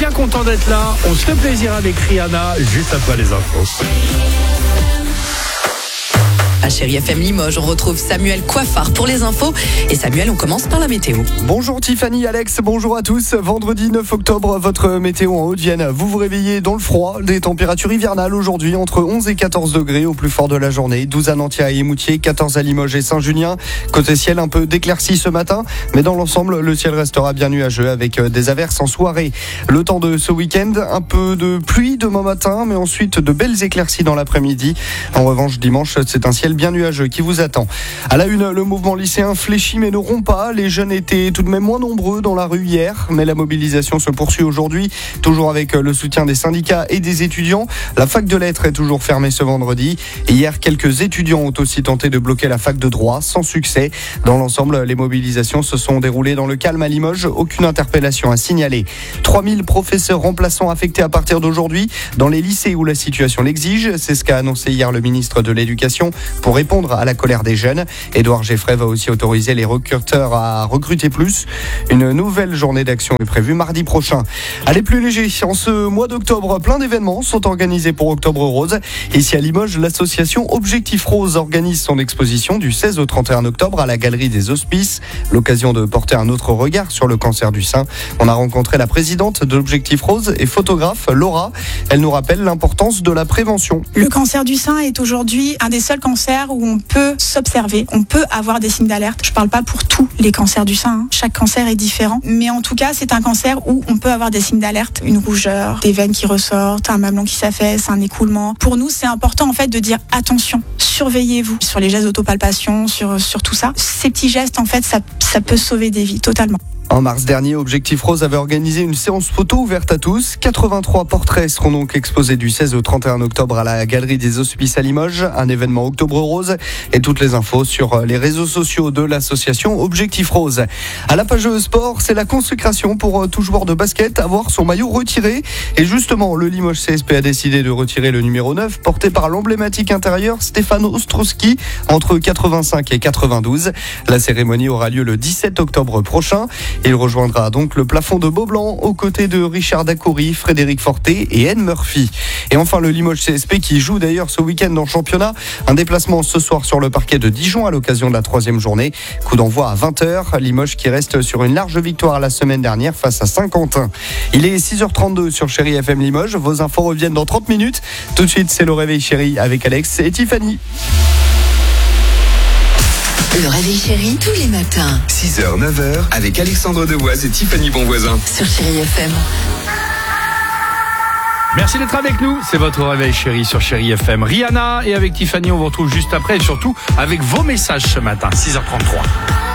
bien content d'être là. On se fait plaisir avec Rihanna, juste après les infos. À Chérie FM Limoges, on retrouve Samuel Coiffard pour les infos. Et Samuel, on commence par la météo. Bonjour Tiffany, Alex, bonjour à tous. Vendredi 9 octobre, votre météo en Haute-Vienne. Vous vous réveillez dans le froid, des températures hivernales aujourd'hui entre 11 et 14 degrés au plus fort de la journée. 12 à Nantia et Émoutier, 14 à Limoges et Saint-Junien. Côté ciel, un peu d'éclaircies ce matin, mais dans l'ensemble, le ciel restera bien nuageux avec des averses en soirée. Le temps de ce week-end, un peu de pluie demain matin, mais ensuite de belles éclaircies dans l'après-midi. En revanche, dimanche, c'est un ciel bien nuageux qui vous attend. À la une, le mouvement lycéen fléchit mais ne rompt pas. Les jeunes étaient tout de même moins nombreux dans la rue hier, mais la mobilisation se poursuit aujourd'hui, toujours avec le soutien des syndicats et des étudiants. La fac de lettres est toujours fermée ce vendredi. Et hier, quelques étudiants ont aussi tenté de bloquer la fac de droit, sans succès. Dans l'ensemble, les mobilisations se sont déroulées dans le calme à Limoges. Aucune interpellation à signaler. 3000 professeurs remplaçants affectés à partir d'aujourd'hui dans les lycées où la situation l'exige. C'est ce qu'a annoncé hier le ministre de l'Éducation pour répondre à la colère des jeunes. Édouard Geffray va aussi autoriser les recruteurs à recruter plus. Une nouvelle journée d'action est prévue mardi prochain. Allez, plus léger, en ce mois d'octobre, plein d'événements sont organisés pour Octobre Rose. Ici à Limoges, l'association Objectif Rose organise son exposition du 16 au 31 octobre à la Galerie des Hospices. L'occasion de porter un autre regard sur le cancer du sein. On a rencontré la présidente de l'Objectif Rose et photographe Laura. Elle nous rappelle l'importance de la prévention. Le cancer du sein est aujourd'hui un des seuls cancers où on peut s'observer, on peut avoir des signes d'alerte. Je ne parle pas pour tous les cancers du sein, chaque cancer est différent, mais en tout cas c'est un cancer où on peut avoir des signes d'alerte, une rougeur, des veines qui ressortent, un mamelon qui s'affaisse, un écoulement. Pour nous c'est important en fait de dire attention, surveillez-vous sur les gestes d'autopalpation, sur tout ça. Ces petits gestes en fait ça peut sauver des vies totalement. En mars dernier, Objectif Rose avait organisé une séance photo ouverte à tous. 83 portraits seront donc exposés du 16 au 31 octobre à la Galerie des Hospices à Limoges. Un événement Octobre Rose et toutes les infos sur les réseaux sociaux de l'association Objectif Rose. À la page sport, c'est la consécration pour tout joueur de basket à voir son maillot retiré. Et justement, le Limoges CSP a décidé de retirer le numéro 9 porté par l'emblématique intérieur Stéphane Ostrowski entre 85 et 92. La cérémonie aura lieu le 17 octobre prochain. Il rejoindra donc le plafond de Beaublanc aux côtés de Richard Dacoury, Frédéric Forté et Anne Murphy. Et enfin le Limoges CSP qui joue d'ailleurs ce week-end en championnat. Un déplacement ce soir sur le parquet de Dijon à l'occasion de la 3e journée. Coup d'envoi à 20h. Limoges qui reste sur une large victoire la semaine dernière face à Saint-Quentin. Il est 6h32 sur Chérie FM Limoges. Vos infos reviennent dans 30 minutes. Tout de suite c'est le réveil chéri avec Alex et Tiffany. Le réveil chéri, tous les matins. 6h, 9h, avec Alexandre Devoise et Tiffany Bonvoisin. Sur Chérie FM. Merci d'être avec nous. C'est votre réveil chéri sur Chérie FM. Rihanna et avec Tiffany, on vous retrouve juste après et surtout avec vos messages ce matin, 6h33.